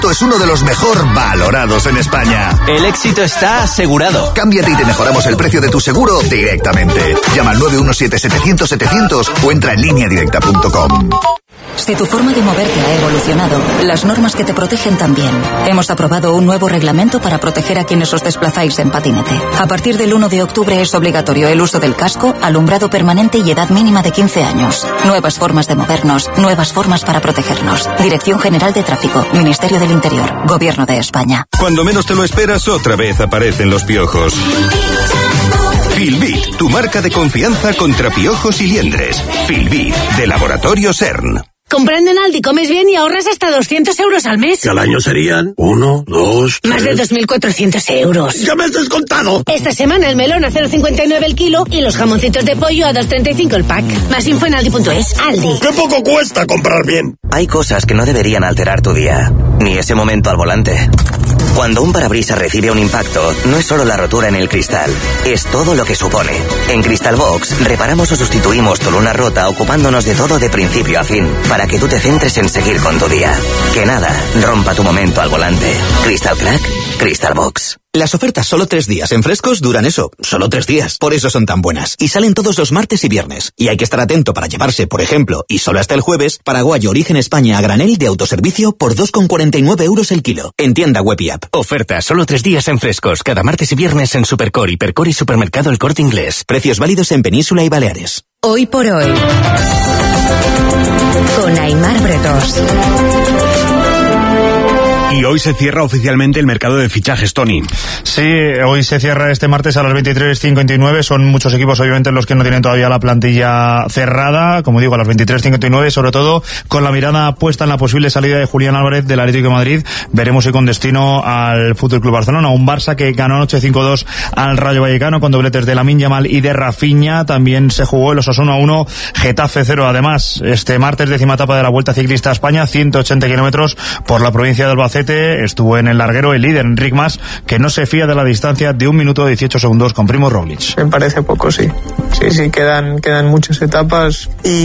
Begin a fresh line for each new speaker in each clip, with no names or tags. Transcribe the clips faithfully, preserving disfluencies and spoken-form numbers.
es uno de los mejor valorados en España.
El éxito está asegurado.
Cámbiate y te mejoramos el precio de tu seguro directamente. Llama al nueve uno siete setecientos setecientos o entra en línea directa punto com.
Si tu forma de moverte ha evolucionado, las normas que te protegen también. Hemos aprobado un nuevo reglamento para proteger a quienes os desplazáis en patinete. A partir del uno de octubre es obligatorio el uso del casco, alumbrado permanente y edad mínima de quince años. Nuevas formas de movernos, nuevas formas para protegernos. Dirección General de Tráfico, Ministerio del Interior, Gobierno de España.
Cuando menos te lo esperas, otra vez aparecen los piojos. Filbit, tu marca de confianza contra piojos y liendres. Filbit, de Laboratorio CERN.
Comprando en Aldi comes bien y ahorras hasta doscientos euros al mes.
Que al año serían uno, dos, tres...
Más de dos mil cuatrocientos euros.
¡Ya me has descontado!
Esta semana el melón a cero coma cincuenta y nueve el kilo y los jamoncitos de pollo a dos coma treinta y cinco el pack. Más info en aldi punto es. Aldi.
¡Qué poco cuesta comprar bien!
Hay cosas que no deberían alterar tu día, ni ese momento al volante. Cuando un parabrisas recibe un impacto, no es solo la rotura en el cristal, es todo lo que supone. En Crystal Box, reparamos o sustituimos tu luna rota ocupándonos de todo de principio a fin, para que tú te centres en seguir con tu día. Que nada rompa tu momento al volante. Crystal Crack, Crystal Box.
Las ofertas solo tres días en Frescos duran eso, solo tres días. Por eso son tan buenas. Y salen todos los martes y viernes. Y hay que estar atento para llevarse, por ejemplo, y solo hasta el jueves, paraguayo origen España a granel de autoservicio por dos con cuarenta y nueve euros el kilo. En tienda web y app.
Oferta solo tres días en Frescos, cada martes y viernes en Supercore, Hipercore y Supermercado El Corte Inglés.
Precios válidos en Península y Baleares.
Hoy por hoy, con Aimar Bretos.
Y hoy se cierra oficialmente el mercado de fichajes, Tony.
Sí, hoy se cierra este martes a las veintitrés cincuenta y nueve. Son muchos equipos, obviamente, los que no tienen todavía la plantilla cerrada. Como digo, a las veintitrés cincuenta y nueve, sobre todo con la mirada puesta en la posible salida de Julián Álvarez del Atlético de Madrid. Veremos si con destino al F C Barcelona. Un Barça que ganó anoche cinco dos al Rayo Vallecano con dobletes de Lamine Yamal y de Rafinha. También se jugó el Osasuna uno, Getafe cero. Además, este martes, décima etapa de la Vuelta Ciclista a España, ciento ochenta kilómetros por la provincia de Albacete. Estuvo en el larguero el líder, Enric Mas, que no se fía de la distancia de un minuto dieciocho segundos con Primo Roglic.
Me parece poco, sí. Sí, sí, quedan, quedan muchas etapas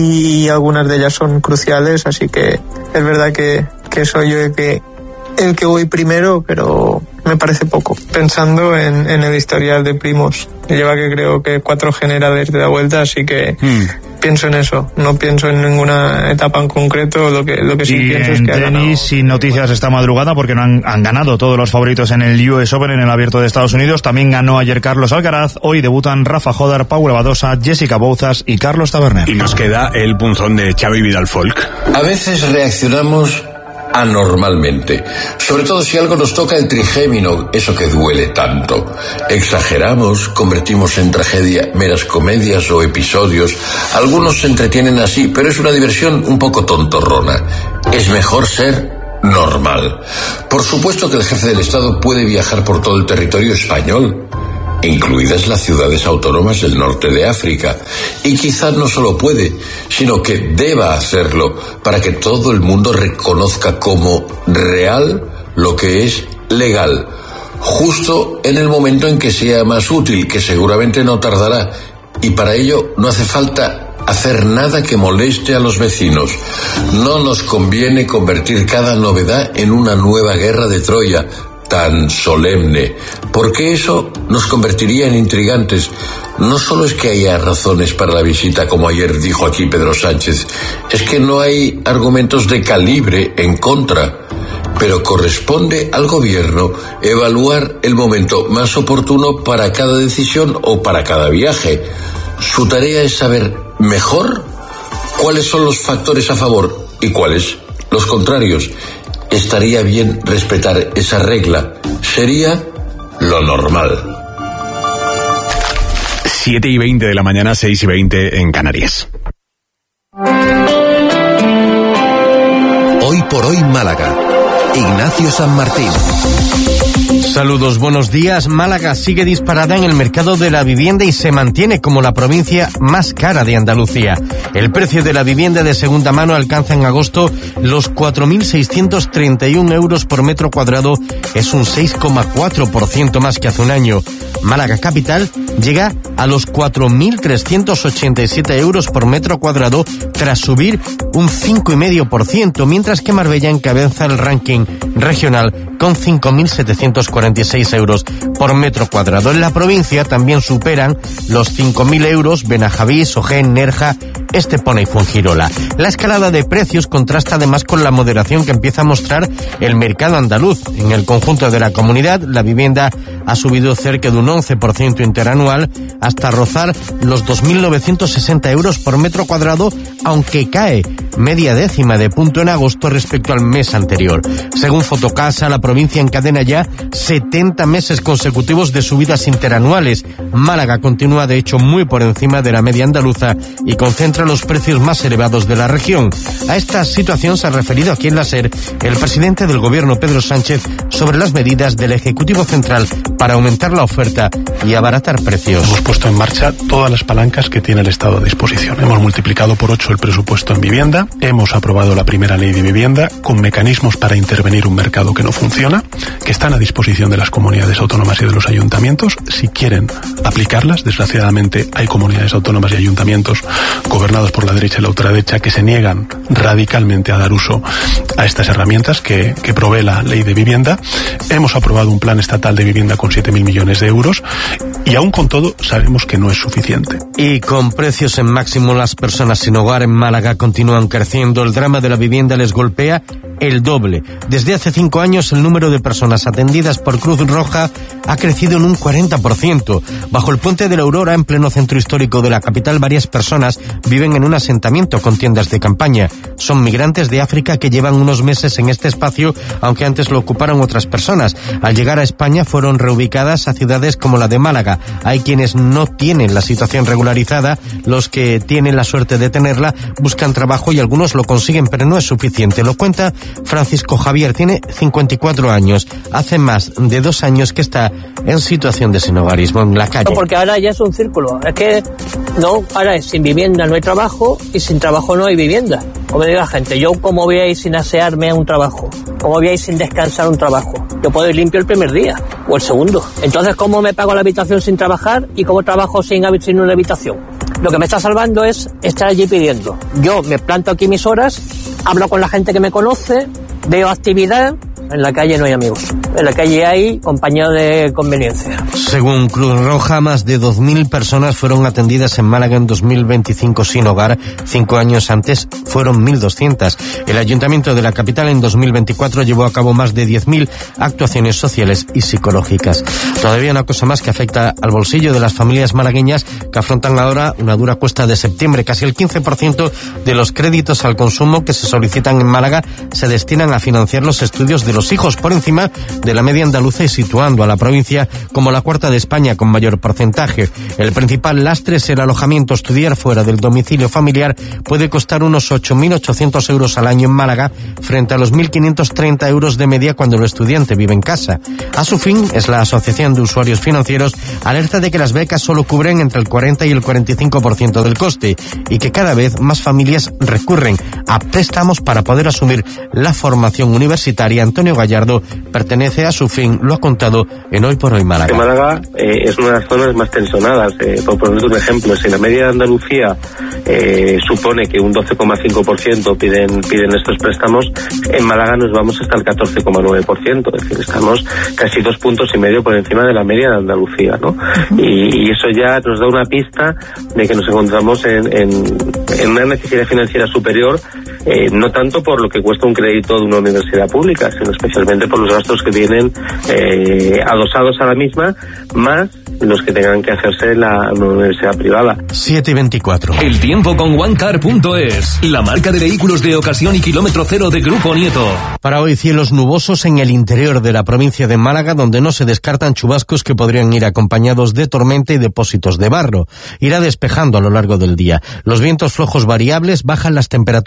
y algunas de ellas son cruciales, así que es verdad que, que soy yo el que, el que voy primero, pero me parece poco. Pensando en, en el historial de Primos, lleva que creo que cuatro genera desde la Vuelta, así que hmm. pienso en eso, no pienso en ninguna etapa en concreto. Lo que, lo que sí
y
pienso es que
en tenis, sin noticias esta madrugada, porque no han, han ganado todos los favoritos en el U S Open, en el Abierto de Estados Unidos. También ganó ayer Carlos Alcaraz. Hoy debutan Rafa Jodar, Paula Badosa, Jessica Bouzas y Carlos Taberner.
Y nos queda el punzón de Xavi Vidal Folk.
A veces reaccionamos anormalmente, sobre todo si algo nos toca el trigémino, eso que duele tanto. Exageramos, convertimos en tragedia meras comedias o episodios. Algunos se entretienen así, pero es una diversión un poco tontorrona. Es mejor ser normal. Por supuesto que el jefe del Estado puede viajar por todo el territorio español, incluidas las ciudades autónomas del norte de África, y quizás no solo puede, sino que deba hacerlo para que todo el mundo reconozca como real lo que es legal, justo en el momento en que sea más útil, que seguramente no tardará, y para ello no hace falta hacer nada que moleste a los vecinos. No nos conviene convertir cada novedad en una nueva guerra de Troya tan solemne, porque eso nos convertiría en intrigantes. No solo es que haya razones para la visita, como ayer dijo aquí Pedro Sánchez, es que no hay argumentos de calibre en contra, pero corresponde al gobierno evaluar el momento más oportuno para cada decisión o para cada viaje. Su tarea es saber mejor cuáles son los factores a favor y cuáles los contrarios. Estaría bien respetar esa regla. Sería lo normal.
siete y veinte de la mañana, seis y veinte en Canarias.
Hoy por hoy Málaga. Ignacio San Martín.
Saludos, buenos días. Málaga sigue disparada en el mercado de la vivienda y se mantiene como la provincia más cara de Andalucía. El precio de la vivienda de segunda mano alcanza en agosto los cuatro mil seiscientos treinta y un euros por metro cuadrado. Es un seis coma cuatro por ciento más que hace un año. Málaga capital llega a los cuatro mil trescientos ochenta y siete euros por metro cuadrado tras subir un cinco coma cinco por ciento, mientras que Marbella encabeza el ranking regional con cinco mil setecientos cuarenta y seis euros por metro cuadrado. En la provincia también superan los cinco mil euros Benajavís, Ojén, Nerja, Estepona y Fuengirola. La escalada de precios contrasta además con la moderación que empieza a mostrar el mercado andaluz. En el conjunto de la comunidad, la vivienda ha subido cerca de un once por ciento interanual hasta rozar los dos mil novecientos sesenta euros por metro cuadrado, aunque cae media décima de punto en agosto respecto al mes anterior. Según Fotocasa, la provincia encadena ya setenta meses consecutivos de subidas interanuales. Málaga continúa de hecho muy por encima de la media andaluza y concentra los precios más elevados de la región. A esta situación se ha referido aquí en la SER el presidente del gobierno, Pedro Sánchez, sobre las medidas del Ejecutivo Central para aumentar la oferta y abaratar precios.
Hemos puesto en marcha todas las palancas que tiene el Estado a disposición. Hemos multiplicado por ocho el presupuesto en vivienda, hemos aprobado la primera ley de vivienda con mecanismos para intervenir un mercado que no funciona, que están a disposición de las comunidades autónomas y de los ayuntamientos si quieren aplicarlas. Desgraciadamente hay comunidades autónomas y ayuntamientos gobernados por la derecha y la ultraderecha que se niegan radicalmente a dar uso a estas herramientas que, que provee la ley de vivienda. Hemos aprobado un plan estatal de vivienda con siete mil millones de euros y aún con todo sabemos que no es suficiente.
Y con precios en máximo, las personas sin hogar en Málaga continúan creciendo. El drama de la vivienda les golpea el doble. Desde hace cinco años el número de personas atendidas por Cruz Roja ha crecido en un cuarenta por ciento. Bajo el puente de la Aurora, en pleno centro histórico de la capital, varias personas viven en un asentamiento con tiendas de campaña. Son migrantes de África que llevan unos meses en este espacio, aunque antes lo ocuparon otras personas. Al llegar a España fueron reubicadas a ciudades como la de Málaga. Hay quienes no tienen la situación regularizada, los que tienen la suerte de tenerla buscan trabajo y algunos lo consiguen, pero no es suficiente. Lo cuenta Francisco Javier, tiene cincuenta y cuatro años. Hace más de dos años que está en situación de sinhogarismo en la calle.
No, porque ahora ya es un círculo. Es que no, ahora es sin vivienda no hay trabajo y sin trabajo no hay vivienda. Como diga la gente, yo cómo voy a ir sin asearme a un trabajo, cómo voy a ir sin descansar a un trabajo. Yo puedo ir limpio el primer día o el segundo. Entonces, ¿cómo me pago la habitación sin trabajar y cómo trabajo sin, sin una habitación? Lo que me está salvando es estar allí pidiendo. Yo me planto aquí mis horas, hablo con la gente que me conoce, veo actividad. En la calle no hay amigos. En la calle hay compañeros de conveniencia.
Según Cruz Roja, más de dos mil personas fueron atendidas en Málaga en dos mil veinticinco sin hogar. Cinco años antes fueron mil doscientas. El Ayuntamiento de la capital en dos mil veinticuatro llevó a cabo más de diez mil actuaciones sociales y psicológicas. Todavía una cosa más que afecta al bolsillo de las familias malagueñas que afrontan ahora una dura cuesta de septiembre. Casi el quince por ciento de los créditos al consumo que se solicitan en Málaga se destinan a financiar los estudios de los hijos, por encima de la media andaluza y situando a la provincia como la cuarta de España con mayor porcentaje. El principal lastre es el alojamiento. Estudiar fuera del domicilio familiar puede costar unos ocho mil ochocientos euros al año en Málaga, frente a los mil quinientos treinta euros de media cuando el estudiante vive en casa. A su fin, es la Asociación de Usuarios Financieros alerta de que las becas solo cubren entre el cuarenta y el cuarenta y cinco por ciento del coste y que cada vez más familias recurren a préstamos para poder asumir la formación universitaria. Antonio Gallardo pertenece a su fin, lo ha contado en Hoy por Hoy Málaga.
Málaga eh, es una de las zonas más tensionadas. Eh, por poner un ejemplo, si la media de Andalucía eh, supone que un doce coma cinco por ciento piden piden estos préstamos, en Málaga nos vamos hasta el catorce coma nueve por ciento. Es decir, estamos casi dos puntos y medio por encima de la media de Andalucía, ¿no? Y, y eso ya nos da una pista de que nos encontramos en, en, en una necesidad financiera superior, eh, no tanto por lo que cuesta un crédito de una universidad pública, sino especialmente por los gastos que vienen eh, adosados a la misma, más los que tengan que hacerse en la, en la universidad privada.
siete y veinticuatro.
El tiempo con OneCar punto es, la marca de vehículos de ocasión y kilómetro cero de Grupo Nieto.
Para hoy, cielos nubosos en el interior de la provincia de Málaga, donde no se descartan chubascos que podrían ir acompañados de tormenta y depósitos de barro. Irá despejando a lo largo del día. Los vientos flojos variables, bajan las temperaturas en el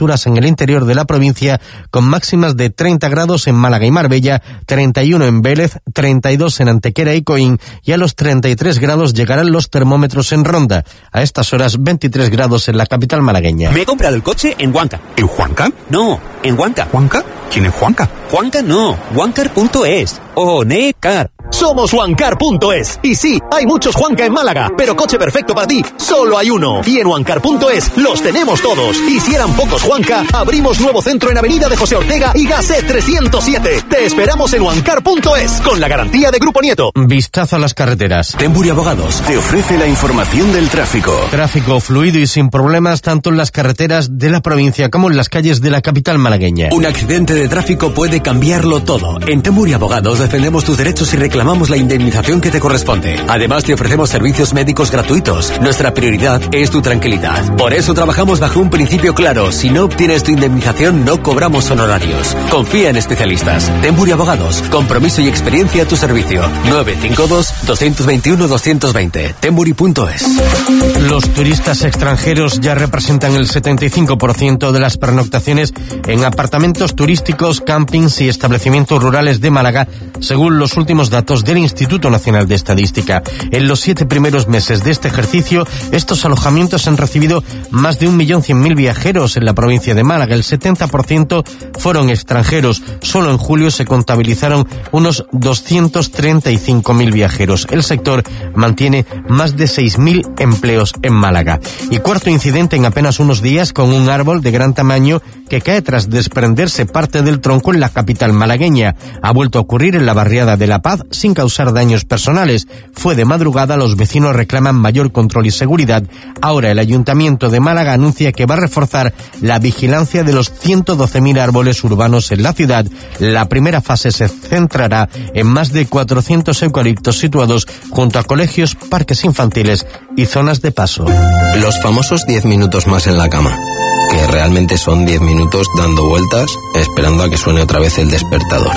interior de la provincia, con máximas de treinta grados en Málaga y Marbella, treinta y uno en Vélez, treinta y dos en Antequera y Coín, y a los treinta y tres grados llegarán los termómetros en Ronda. A estas horas, veintitrés grados en la capital malagueña.
Me he comprado el coche en Huanca.
¿En Juanca?
No, en Huanca.
¿Juanca? ¿Quién es Juanca?
Juanca no, Juancar punto es. Onecar.
Somos Juancar punto es. Y sí, hay muchos Juanca en Málaga, pero coche perfecto para ti, solo hay uno. Y en Juancar punto es los tenemos todos. Y si eran pocos Juanca, abrimos nuevo centro en Avenida de José Ortega y Gasset trescientos siete. Te esperamos en Juancar punto es, con la garantía de Grupo Nieto.
Vistazo a las carreteras.
Tempuri Abogados te ofrece la información del tráfico.
Tráfico fluido y sin problemas tanto en las carreteras de la provincia como en las calles de la capital malagueña.
Un accidente de tráfico puede cambiarlo todo. En Tempuri Abogados defendemos tus derechos y reclamamos la indemnización que te corresponde. Además, te ofrecemos servicios médicos gratuitos. Nuestra prioridad es tu tranquilidad. Por eso trabajamos bajo un principio claro. Si no obtienes tu indemnización, no cobramos honorarios. Confía en especialistas. Tempuri Abogados. Compromiso y experiencia a tu servicio. nueve cinco dos, dos dos uno, dos dos dos cero. Tempuri punto es.
Los turistas extranjeros ya representan el setenta y cinco por ciento de las pernoctaciones en apartamentos turísticos, campings y establecimientos rurales de Málaga, según los últimos datos del Instituto Nacional de Estadística. En los siete primeros meses de este ejercicio, estos alojamientos han recibido más de un millón cien mil viajeros en la provincia de Málaga. El setenta por ciento fueron extranjeros. Solo en julio se contabilizaron unos doscientos treinta y cinco mil viajeros. El sector mantiene más de seis mil empleos en Málaga. Y cuarto incidente en apenas unos días, con un árbol de gran tamaño que cae tras desprenderse parte del tronco en la capital malagueña. Ha vuelto a ocurrir en la barriada de La Paz sin causar daños personales. Fue de madrugada, los vecinos reclaman mayor control y seguridad. Ahora el Ayuntamiento de Málaga anuncia que va a reforzar la vigilancia de los ciento doce mil árboles urbanos en la ciudad. La primera fase se centrará en más de cuatrocientos eucaliptos situados junto a colegios, parques infantiles y zonas de paso.
Los famosos diez minutos más en la cama, que realmente son diez minutos dando vueltas esperando a que suene otra vez el despertador.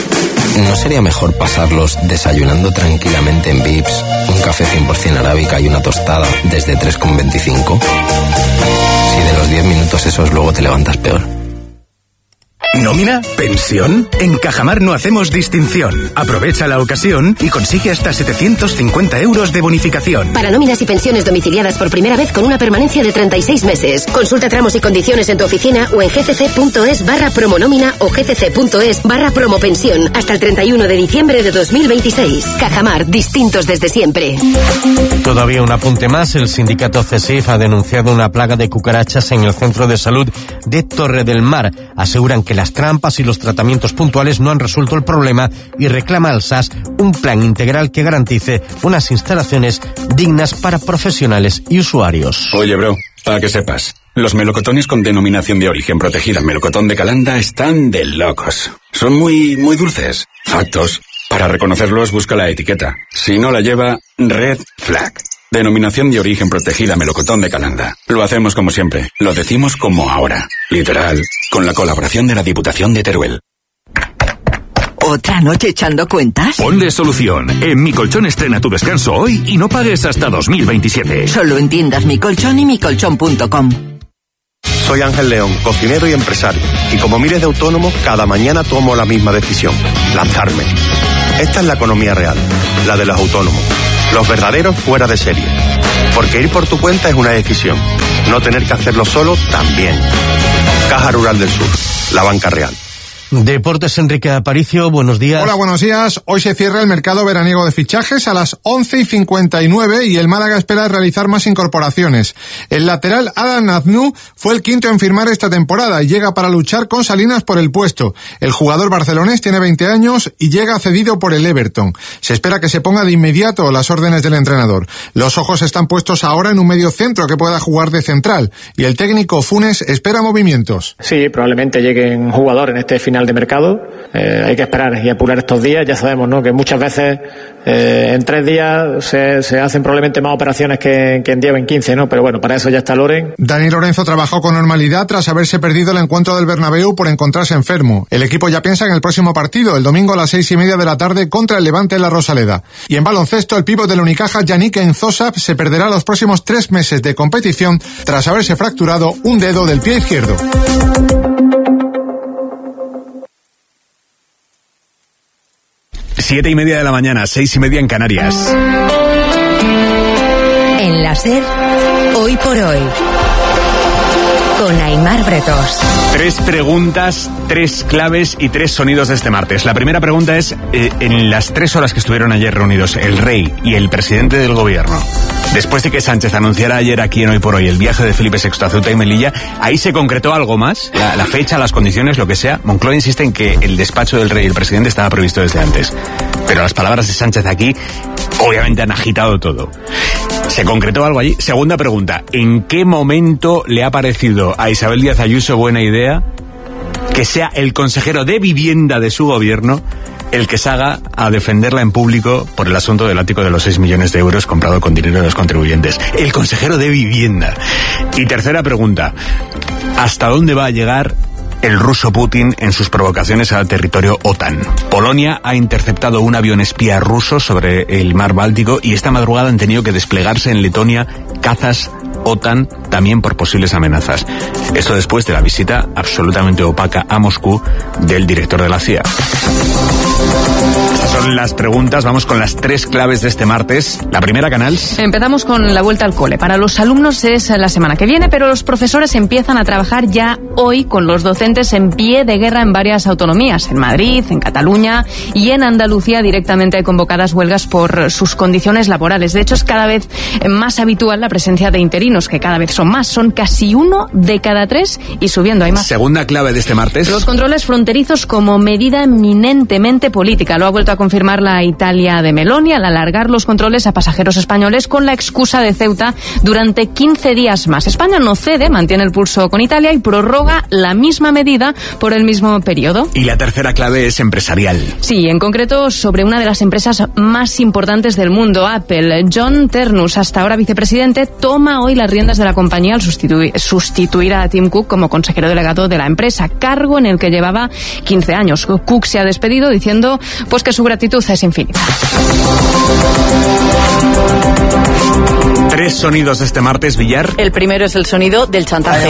¿No sería mejor pasarlos desayunando tranquilamente en Vips, un café cien por ciento arábica y una tostada desde tres con veinticinco? Si de los diez minutos esos luego te levantas peor.
¿Nómina? ¿Pensión? En Cajamar no hacemos distinción. Aprovecha la ocasión y consigue hasta setecientos cincuenta euros de bonificación.
Para nóminas y pensiones domiciliadas por primera vez con una permanencia de treinta y seis meses. Consulta tramos y condiciones en tu oficina o en gcc.es barra promonómina o gcc.es barra promopensión hasta el treinta y uno de diciembre de dos mil veintiséis. Cajamar, distintos desde siempre.
Todavía un apunte más. El sindicato CESIF ha denunciado una plaga de cucarachas en el centro de salud de Torre del Mar. Aseguran que las trampas y los tratamientos puntuales no han resuelto el problema y reclama al S A S un plan integral que garantice unas instalaciones dignas para profesionales y usuarios.
Oye, bro, para que sepas, los melocotones con denominación de origen protegida melocotón de Calanda están de locos. Son muy, muy dulces. Factos. Para reconocerlos, busca la etiqueta. Si no la lleva, red flag. Denominación de origen protegida melocotón de Calanda. Lo hacemos como siempre. Lo decimos como ahora. Literal. Con la colaboración de la Diputación de Teruel.
¿Otra noche echando cuentas?
Ponle solución. En Mi Colchón estrena tu descanso hoy y no pagues hasta dos mil veintisiete.
Solo en tiendas Mi Colchón y mi colchón punto com.
Soy Ángel León, cocinero y empresario. Y como miles de autónomos, cada mañana tomo la misma decisión. Lanzarme. Esta es la economía real. La de los autónomos. Los verdaderos fuera de serie. Porque ir por tu cuenta es una decisión. No tener que hacerlo solo también. Caja Rural del Sur. La banca real.
Deportes, Enrique Aparicio, buenos días.
Hola, buenos días. Hoy se cierra el mercado veraniego de fichajes a las once y cincuenta y nueve y el Málaga espera realizar más incorporaciones. El lateral Adam Aznou fue el quinto en firmar esta temporada y llega para luchar con Salinas por el puesto. El jugador barcelonés tiene veinte años y llega cedido por el Everton. Se espera que se ponga de inmediato las órdenes del entrenador. Los ojos están puestos ahora en un medio centro que pueda jugar de central y el técnico Funes espera movimientos.
Sí, probablemente llegue un jugador en este final
señal de mercado. Eh, hay que esperar y apurar estos días. Ya sabemos, ¿no?, que muchas veces eh, en tres días se, se hacen probablemente más operaciones que, que en diez o en quince, ¿no? Pero bueno, para eso ya está Loren.
Dani Lorenzo trabajó con normalidad tras haberse perdido el encuentro del Bernabéu por encontrarse enfermo. El equipo ya piensa en el próximo partido, el domingo a las seis y media de la tarde contra el Levante en la Rosaleda. Y en baloncesto, el pívot del Unicaja, Yannick Nzosa, se perderá los próximos tres meses de competición tras haberse fracturado un dedo del pie izquierdo.
Siete y media de la mañana, seis y media en Canarias.
En la SER, hoy por hoy, con Aimar Bretos.
Tres preguntas, tres claves y tres sonidos de este martes. La primera pregunta es, eh, en las tres horas que estuvieron ayer reunidos el rey y el presidente del gobierno, después de que Sánchez anunciara ayer aquí en Hoy por Hoy el viaje de Felipe sexto a Ceuta y Melilla, ¿ahí se concretó algo más? La, la fecha, las condiciones, lo que sea. Moncloa insiste en que el despacho del rey y el presidente estaba previsto desde antes. Pero las palabras de Sánchez aquí obviamente han agitado todo. ¿Se concretó algo allí? Segunda pregunta, ¿en qué momento le ha parecido a Isabel Díaz Ayuso buena idea que sea el consejero de vivienda de su gobierno el que salga a defenderla en público por el asunto del ático de los seis millones de euros comprado con dinero de los contribuyentes? El consejero de vivienda. Y tercera pregunta, ¿hasta dónde va a llegar el ruso Putin en sus provocaciones al territorio OTAN? Polonia ha interceptado un avión espía ruso sobre el mar Báltico y esta madrugada han tenido que desplegarse en Letonia cazas OTAN también por posibles amenazas. Esto después de la visita absolutamente opaca a Moscú del director de la C I A. Estas son las preguntas. Vamos con las tres claves de este martes. La primera, Canals.
Empezamos con la vuelta al cole. Para los alumnos es la semana que viene, pero los profesores empiezan a trabajar ya hoy con los docentes en pie de guerra en varias autonomías. En Madrid, en Cataluña y en Andalucía directamente hay convocadas huelgas por sus condiciones laborales. De hecho, es cada vez más habitual la presencia de interinos, que cada vez son más. Son casi uno de cada tres y subiendo. Hay más.
Segunda clave de este martes.
Los controles fronterizos como medida eminentemente política. Lo ha vuelto a confirmar la Italia de Meloni al alargar los controles a pasajeros españoles con la excusa de Ceuta durante quince días más. España no cede, mantiene el pulso con Italia y prorroga la misma medida por el mismo periodo.
Y la tercera clave es empresarial.
Sí, en concreto sobre una de las empresas más importantes del mundo, Apple. John Ternus, hasta ahora vicepresidente, toma hoy las riendas de la compañía al sustituir, sustituir a Tim Cook como consejero delegado de la empresa, cargo en el que llevaba quince años. Cook se ha despedido diciendo pues que su gratitud es infinita.
Tres sonidos de este martes, Villar.
El primero es el sonido del chantaje.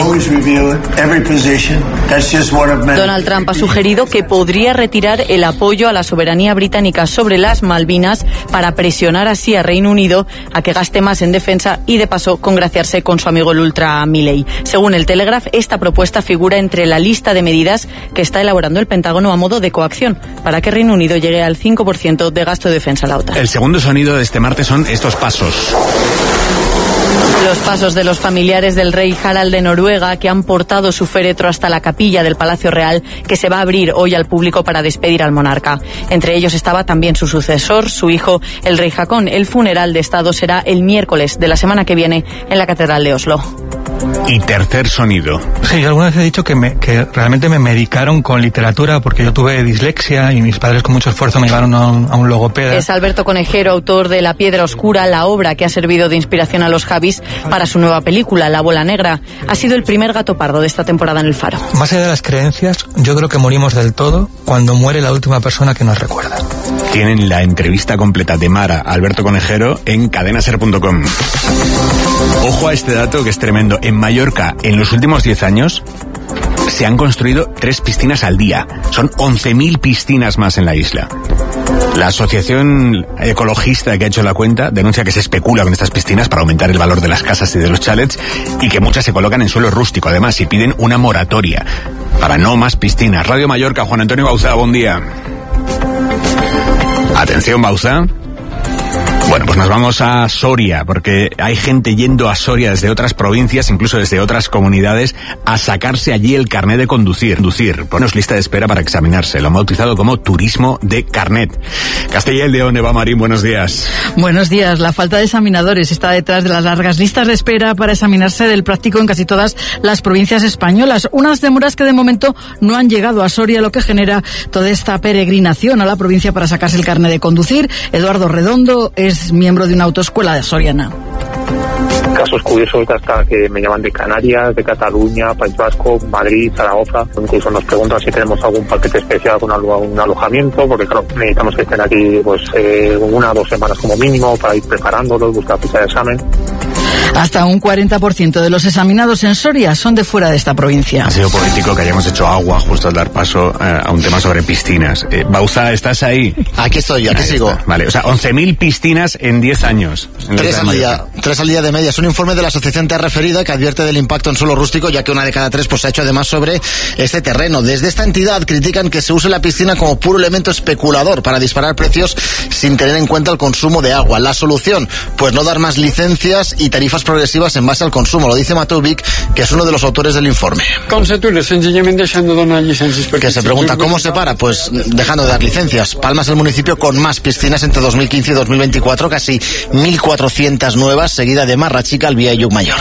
Donald Trump ha sugerido que podría retirar el apoyo a la soberanía británica sobre las Malvinas para presionar así a Reino Unido a que gaste más en defensa y de paso congraciarse con su amigo el ultra Milley. Según el Telegraph, esta propuesta figura entre la lista de medidas que está elaborando el Pentágono a modo de coacción para que Reino Unido llegue al cinco por ciento de gasto de defensa a la OTAN.
El segundo sonido de este martes son estos pasos.
Los pasos de los familiares del rey Harald de Noruega, que han portado su féretro hasta la capilla del Palacio Real, que se va a abrir hoy al público para despedir al monarca. Entre ellos estaba también su sucesor, su hijo, el rey Haakon. El funeral de Estado será el miércoles de la semana que viene en la Catedral de Oslo.
Y tercer sonido.
Sí, yo alguna vez he dicho que, me, que realmente me medicaron con literatura porque yo tuve dislexia y mis padres con mucho esfuerzo me llevaron a un, a un logopeda.
Es Alberto Conejero, autor de La Piedra Oscura, la obra que ha servido de inspiración a los Javis para su nueva película, La Bola Negra. Ha sido el primer gato pardo de esta temporada en El Faro.
Más allá de las creencias, yo creo que morimos del todo cuando muere la última persona que nos recuerda.
Tienen la entrevista completa de Mara a Alberto Conejero en cadenaser punto com. Ojo a este dato que es tremendo. En Mallorca, en los últimos diez años, se han construido tres piscinas al día. Son once mil piscinas más en la isla. La asociación ecologista que ha hecho la cuenta denuncia que se especula con estas piscinas para aumentar el valor de las casas y de los chalets y que muchas se colocan en suelo rústico, además, y piden una moratoria para no más piscinas. Radio Mallorca, Juan Antonio Bauzá, buen día. Atención, Bauzá. Bueno, pues nos vamos a Soria, porque hay gente yendo a Soria desde otras provincias, incluso desde otras comunidades, a sacarse allí el carnet de conducir. Conducir, ponos lista de espera para examinarse. Lo han bautizado como turismo de carnet. Castilla y León, Eva Marín, buenos días.
Buenos días. La falta de examinadores está detrás de las largas listas de espera para examinarse del práctico en casi todas las provincias españolas. Unas demoras que de momento no han llegado a Soria, lo que genera toda esta peregrinación a la provincia para sacarse el carnet de conducir. Eduardo Redondo es miembro de una autoescuela de soriana.
Casos curiosos hasta que me llaman de Canarias, de Cataluña, País Vasco, Madrid, Zaragoza. Incluso nos preguntan si tenemos algún paquete especial con algún alojamiento, porque claro, necesitamos que estén aquí pues eh, una o dos semanas como mínimo para ir preparándolos, buscar fecha de examen.
Hasta un cuarenta por ciento de los examinados en Soria son de fuera de esta provincia.
Ha sido político que hayamos hecho agua justo al dar paso eh, a un tema sobre piscinas. Eh, Bauza, ¿estás ahí?
Aquí estoy, aquí
ahí
sigo.
Está. Vale, o sea, once mil piscinas en diez años. En
tres al día, tres al día de media. Es un informe de la asociación Terra Ferida que advierte del impacto en suelo rústico, ya que una de cada tres pues, se ha hecho además sobre este terreno. Desde esta entidad critican que se use la piscina como puro elemento especulador para disparar precios sin tener en cuenta el consumo de agua. La solución, pues no dar más licencias y tarifas progresivas en base al consumo. Lo dice Mateu Vic, que es uno de los autores del informe. Que se pregunta cómo se para, pues dejando de dar licencias. Palma es el municipio con más piscinas entre dos mil quince y dos mil veinticuatro, casi mil cuatrocientas nuevas, seguida de Marrachica, Albía y Llucmayor.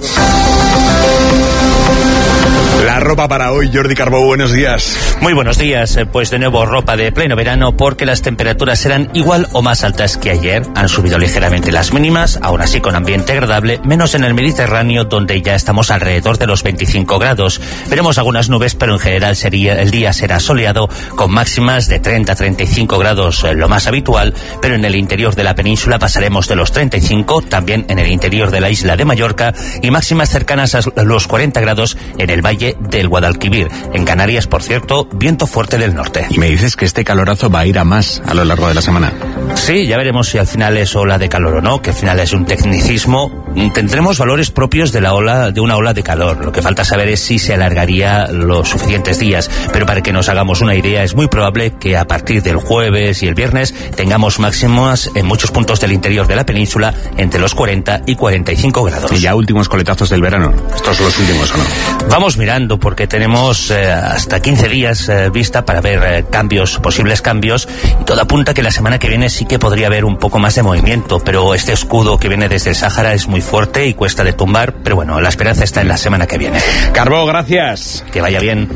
La ropa para hoy, Jordi Carbó, buenos días.
Muy buenos días, pues de nuevo ropa de pleno verano porque las temperaturas serán igual o más altas que ayer. Han subido ligeramente las mínimas, aún así con ambiente agradable, menos en el Mediterráneo donde ya estamos alrededor de los veinticinco grados. Veremos algunas nubes, pero en general sería, el día será soleado con máximas de treinta a treinta y cinco grados, lo más habitual, pero en el interior de la península pasaremos de los treinta y cinco, también en el interior de la isla de Mallorca, y máximas cercanas a los cuarenta grados en el valle del Guadalquivir. En Canarias, por cierto, viento fuerte del norte.
Y me dices que este calorazo va a ir a más a lo largo de la semana.
Sí, ya veremos si al final es ola de calor o no, que al final es un tecnicismo. Tendremos valores propios de la ola, de una ola de calor. Lo que falta saber es si se alargaría los suficientes días. Pero para que nos hagamos una idea, es muy probable que a partir del jueves y el viernes tengamos máximas en muchos puntos del interior de la península entre los cuarenta y cuarenta y cinco grados.
Y ya últimos coletazos del verano. ¿Estos son los últimos o no?
Vamos mirando, porque tenemos eh, hasta quince días eh, vista para ver eh, cambios, posibles cambios, y todo apunta que la semana que viene sí que podría haber un poco más de movimiento, pero este escudo que viene desde el Sáhara es muy fuerte y cuesta de tumbar, pero bueno, la esperanza está en la semana que viene.
Carbó, gracias.
Que vaya bien.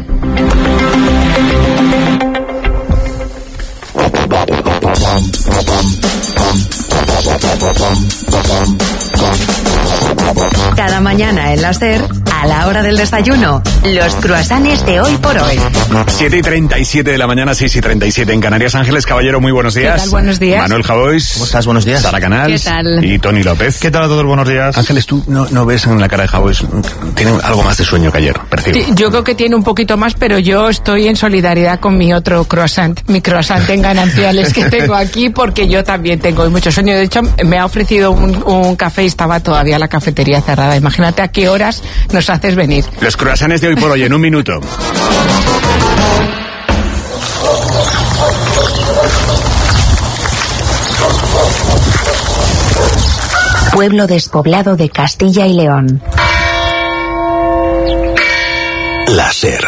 Cada mañana en la SER, a la hora del desayuno, los croissants de hoy por hoy.
siete y treinta y siete de la mañana, seis y treinta y siete en Canarias. Ángeles Caballero, muy buenos días.
¿Qué tal? Buenos días.
Manuel Javois.
¿Cómo estás? Buenos días.
Sara Canals.
¿Qué tal?
Y Tony López.
¿Qué tal a todos? Buenos días.
Ángeles, tú no, no ves en la cara de Javois, tiene algo más de sueño que ayer, percibo.
Sí, yo creo que tiene un poquito más, pero yo estoy en solidaridad con mi otro croissant, mi croissant en gananciales que tengo aquí, porque yo también tengo mucho sueño. De hecho, me ha ofrecido un, un café y estaba todavía la cafetería cerrada. Imagínate a qué horas nos haces venir.
Los croissants de hoy por hoy, en un minuto.
Pueblo despoblado de Castilla y León.
La SER.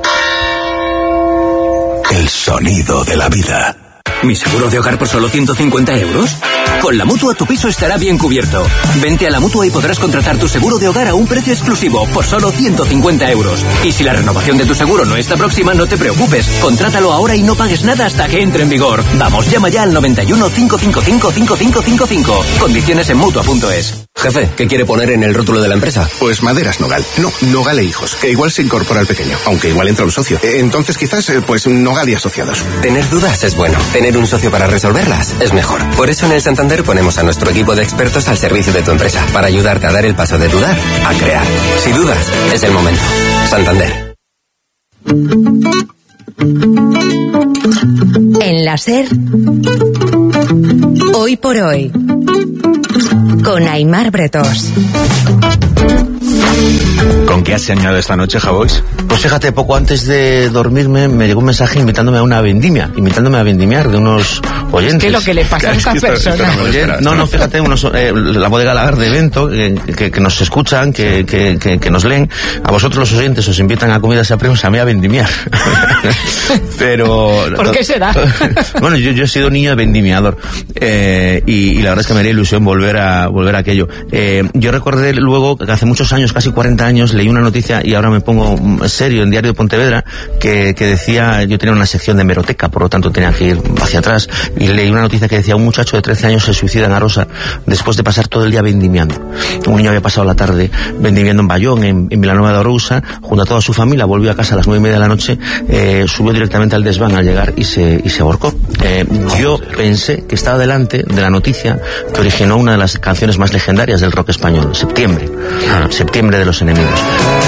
El sonido de la vida.
¿Mi seguro de hogar por solo ciento cincuenta euros? Con la Mutua tu piso estará bien cubierto. Vente a la Mutua y podrás contratar tu seguro de hogar a un precio exclusivo por solo ciento cincuenta euros. Y si la renovación de tu seguro no está próxima, no te preocupes. Contrátalo ahora y no pagues nada hasta que entre en vigor. Vamos, llama ya al noventa y uno, cinco cinco cinco, cinco cinco cinco cinco. Condiciones en Mutua punto es.
Jefe, ¿qué quiere poner en el rótulo de la empresa?
Pues Maderas Nogal. No, Nogal e Hijos, que igual se incorpora el pequeño, aunque igual entra un socio. Entonces quizás, pues Nogal y Asociados.
Tener dudas es bueno. Tener un socio para resolverlas es mejor. Por eso en el Santander ponemos a nuestro equipo de expertos al servicio de tu empresa, para ayudarte a dar el paso de dudar a crear. Si dudas, es el momento. Santander.
En la SER, hoy por hoy, con Aimar Bretos.
¿Con qué has soñado esta noche, Javois?
Pues fíjate, poco antes de dormirme me llegó un mensaje invitándome a una vendimia, invitándome a vendimiar de unos,
oyentes.
Es que lo que le pasa a esta persona.
No, no, fíjate, unos, eh, la bodega Lagar de Evento, eh, que, que nos escuchan, que, que, que, que nos leen. A vosotros los oyentes os invitan a comidas a premios, a mí a vendimiar. Pero...
¿Por qué será?
Bueno, yo, yo he sido niño de vendimiador, eh, y, y la verdad es que me haría ilusión volver a volver a aquello. Eh, yo recordé luego que hace muchos años, casi cuarenta años, leí una noticia, y ahora me pongo serio, en Diario de Pontevedra, que, que decía, yo tenía una sección de hemeroteca, por lo tanto tenía que ir hacia atrás, y leí una noticia que decía: un muchacho de trece años se suicida en Arosa después de pasar todo el día vendimiando. Un niño había pasado la tarde vendimiando en Bayón, en, en Vilanova de Arousa, junto a toda su familia, volvió a casa a las nueve y media de la noche, eh, subió directamente al desván al llegar y se, y se ahorcó. Eh, yo pensé que estaba delante de la noticia que originó una de las canciones más legendarias del rock español, Septiembre, ah. Septiembre de los Enemigos.